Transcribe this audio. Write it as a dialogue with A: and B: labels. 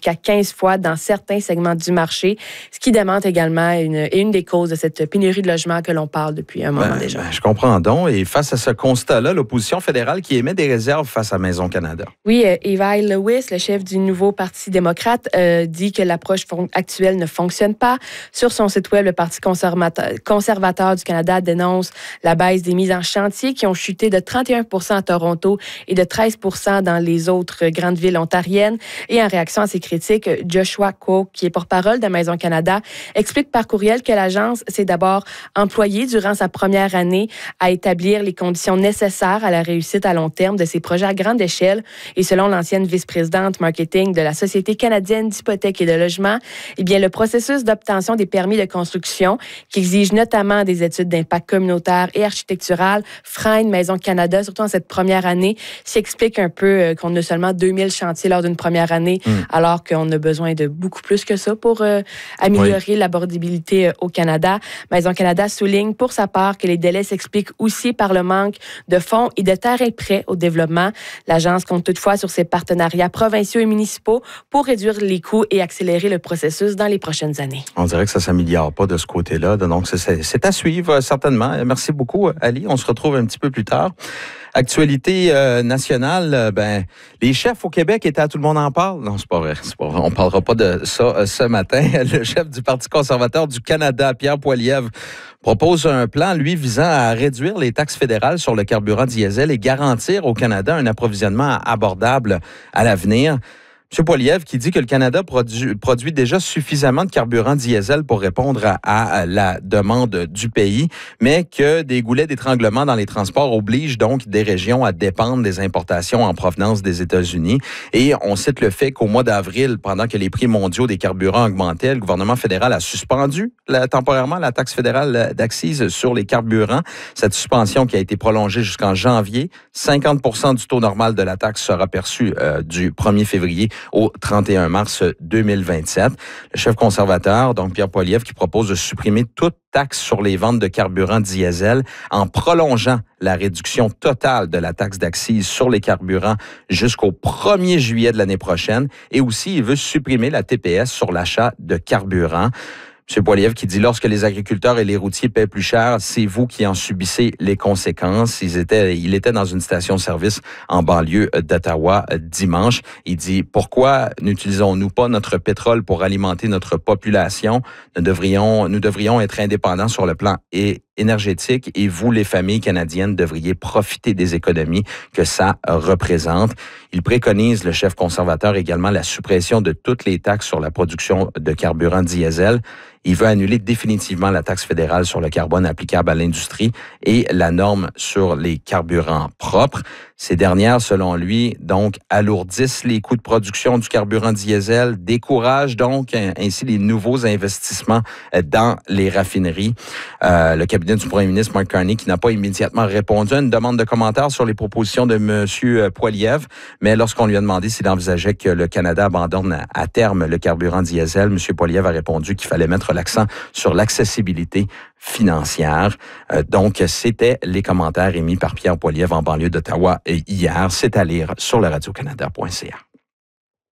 A: jusqu'à 15 fois dans certains segments du marché, ce qui démontre également une des causes de cette pénurie de logements que l'on parle depuis un moment déjà.
B: Je comprends donc. Et face à ce constat-là, l'opposition fédérale qui émet des réserves face à Maison Canada.
A: Oui, Eli Lewis, le chef du nouveau Parti démocrate, dit que l'approche actuelle ne fonctionne pas. Sur son site web, le Parti conservateur du Canada dénonce la baisse des mises en chantier qui ont chuté de 31 % à Toronto et de 13 % dans les autres grandes villes ontariennes. Et en réaction à ces critiques, Joshua Quo, qui est porte-parole de Maison Canada, explique par courriel que l'agence s'est d'abord employée durant sa première année à établir les conditions nécessaires à la réussite à long terme de ces projets à grande échelle. Et selon l'ancienne vice-présidente marketing de la Société canadienne d'hypothèques et de logement, eh bien, le processus d'obtention des permis de construction, qui exige notamment des études d'impact communautaire et architectural, freine Maison Canada, surtout en cette première année, s'explique un peu qu'on a seulement 2000 chantiers lors d'une première année, alors qu'on a besoin de beaucoup plus que ça pour améliorer l'abordabilité au Canada. Maison Canada souligne pour sa part que les délais s'expliquent aussi par le manque de fonds et de terrains prêts au développement. L'agence compte toutefois sur ses partenariats provinciaux et municipaux pour réduire les coûts et accélérer le processus dans les prochaines années.
B: On dirait que ça ne s'améliore pas de ce côté-là. Donc, c'est à suivre, certainement. Merci beaucoup, Ali. On se retrouve un petit peu plus tard. Actualité nationale, les chefs au Québec étaient à Tout le monde en parle. Non, c'est pas vrai. On ne parlera pas de ça ce matin. Le chef du Parti conservateur du Canada, Pierre Poilievre, propose un plan, lui, visant à réduire les taxes fédérales sur le carburant diesel et garantir au Canada un approvisionnement abordable à l'avenir. M. Poilievre qui dit que le Canada produit déjà suffisamment de carburant diesel pour répondre à la demande du pays, mais que des goulets d'étranglement dans les transports obligent donc des régions à dépendre des importations en provenance des États-Unis. Et on cite le fait qu'au mois d'avril, pendant que les prix mondiaux des carburants augmentaient, le gouvernement fédéral a suspendu temporairement la taxe fédérale d'accise sur les carburants. Cette suspension qui a été prolongée jusqu'en janvier. 50 % du taux normal de la taxe sera perçu du 1er février au 31 mars 2027. Le chef conservateur, donc Pierre Poilievre, qui propose de supprimer toute taxe sur les ventes de carburant diesel en prolongeant la réduction totale de la taxe d'accise sur les carburants jusqu'au 1er juillet de l'année prochaine. Et aussi, il veut supprimer la TPS sur l'achat de carburant. M. Poilievre qui dit, lorsque les agriculteurs et les routiers paient plus cher, c'est vous qui en subissez les conséquences. Il était dans une station-service en banlieue d'Ottawa dimanche. Il dit, pourquoi n'utilisons-nous pas notre pétrole pour alimenter notre population? Nous devrions être indépendants sur le plan énergétique et vous, les familles canadiennes, devriez profiter des économies que ça représente. Il préconise, le chef conservateur, également la suppression de toutes les taxes sur la production de carburant diesel. Il veut annuler définitivement la taxe fédérale sur le carbone applicable à l'industrie et la norme sur les carburants propres. Ces dernières, selon lui, donc, alourdissent les coûts de production du carburant diesel, découragent donc ainsi les nouveaux investissements dans les raffineries. Le cabinet du premier ministre Mark Carney, qui n'a pas immédiatement répondu à une demande de commentaires sur les propositions de M. Poilievre, mais lorsqu'on lui a demandé s'il envisageait que le Canada abandonne à terme le carburant diesel, M. Poilievre a répondu qu'il fallait mettre l'accent sur l'accessibilité financière. Donc, c'était les commentaires émis par Pierre Poilievre en banlieue d'Ottawa hier. C'est à lire sur le radiocanada.ca.